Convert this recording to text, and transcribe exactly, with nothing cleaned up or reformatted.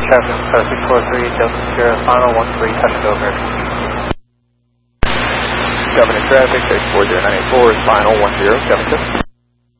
traffic, uh, six four three, Delta Sierra, final one three, touch and go, American. Governor traffic, six four zero nine eight four is final one zero, seven six.